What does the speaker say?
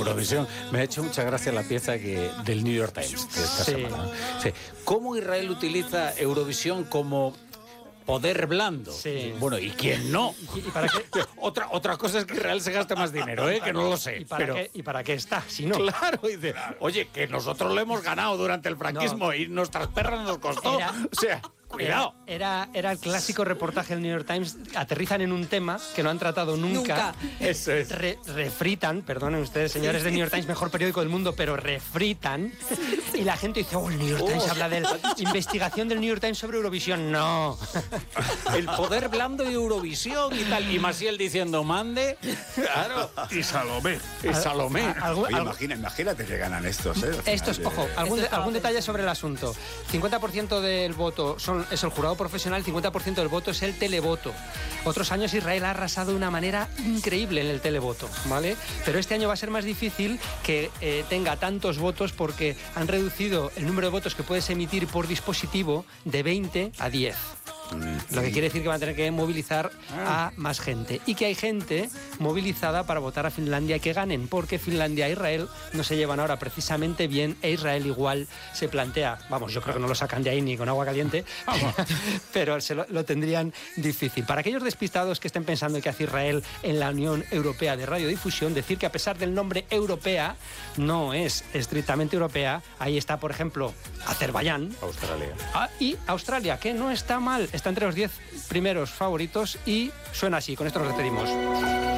Eurovisión. Me ha hecho mucha gracia la pieza del New York Times de esta semana. Sí. ¿Cómo Israel utiliza Eurovisión como poder blando? Sí. Bueno, ¿y quién no? ¿Y para qué? Otra cosa es que Israel se gaste más dinero, que no lo sé. ¿Y para qué está? Si no. Claro, dice, oye, que nosotros lo hemos ganado durante el franquismo y nuestras perras nos costó. O sea, cuidado. Era el clásico reportaje del New York Times. Aterrizan en un tema que no han tratado nunca. Eso es. Refritan, perdonen ustedes, señores del New York Times, mejor periódico del mundo, pero refritan. Y la gente dice, el New York Times habla de la investigación del New York Times sobre Eurovisión. No. El poder blando de Eurovisión y tal. Y Maciel diciendo, mande. Claro. Y Salomé. Oye, imagínate que ganan estos, Ojo, algún detalle sobre el asunto. 50% del voto es el jurado profesional, 50% del voto es el televoto. Otros años Israel ha arrasado de una manera increíble en el televoto, ¿vale? Pero este año va a ser más difícil que tenga tantos votos porque han reducido el número de votos que puedes emitir por dispositivo de 20 a 10. Lo que quiere decir que van a tener que movilizar a más gente. Y que hay gente movilizada para votar a Finlandia y que ganen, porque Finlandia e Israel no se llevan ahora precisamente bien, e Israel igual se plantea, yo creo que no lo sacan de ahí ni con agua caliente, pero lo tendrían difícil. Para aquellos despistados que estén pensando que hace Israel en la Unión Europea de Radiodifusión, decir que a pesar del nombre europea, no es estrictamente europea. Ahí está, por ejemplo, Azerbaiyán. Y Australia, que no está mal. Está entre los 10 primeros favoritos y suena así. Con esto nos despedimos.